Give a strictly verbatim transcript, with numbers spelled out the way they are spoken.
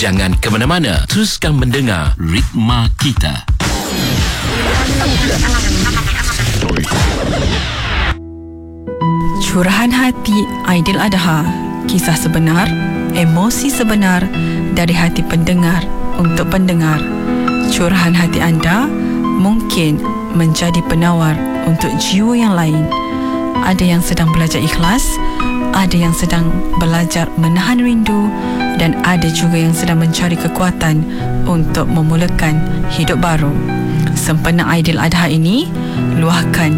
Jangan ke mana-mana, teruskan mendengar Ritma Kita. Curahan hati Aidil Adha, kisah sebenar, emosi sebenar dari hati pendengar untuk pendengar. Curahan hati anda mungkin menjadi penawar untuk jiwa yang lain. Ada yang sedang belajar ikhlas, ada yang sedang belajar menahan rindu, dan ada juga yang sedang mencari kekuatan untuk memulakan hidup baru. Sempena Aidil Adha ini, luahkan